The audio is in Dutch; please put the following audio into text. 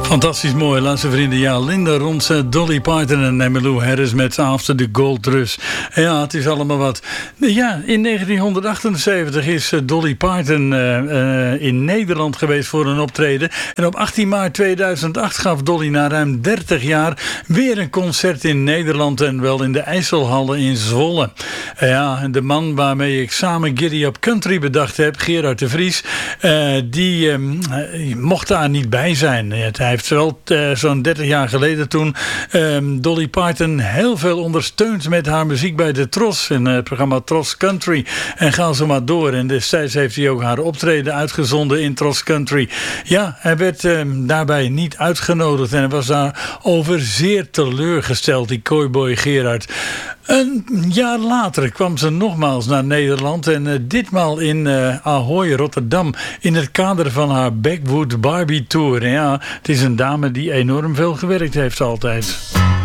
Fantastisch mooi, laatste vrienden. Ja, Linda Ronstadt, Dolly Parton en Emmylou Harris met After the Gold Rush. Ja, het is allemaal wat. Ja, in 1978 is Dolly Parton in Nederland geweest voor een optreden. En op 18 maart 2008 gaf Dolly na ruim 30 jaar weer een concert in Nederland. En wel in de IJsselhallen in Zwolle. Ja, en de man waarmee ik samen Giddy Up Country bedacht heb, Gerard de Vries, die mocht daar niet bij zijn. Hij heeft wel zo'n 30 jaar geleden toen Dolly Parton heel veel ondersteund met haar muziek bij de Tros in het programma Tros Country. En ga zo maar door. En destijds heeft hij ook haar optreden uitgezonden in Tros Country. Ja, hij werd daarbij niet uitgenodigd en hij was daarover zeer teleurgesteld, die cowboy Gerard. Een jaar later kwam ze nogmaals naar Nederland en ditmaal in Ahoy, Rotterdam, in het kader van haar Backwood Barbie Tour. Ja, het is een dame die enorm veel gewerkt heeft altijd.